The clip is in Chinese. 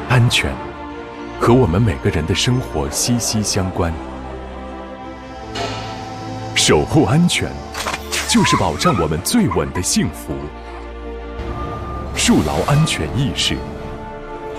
安全和我们每个人的生活息息相关。守护安全，就是保障我们最稳的幸福。树牢安全意识，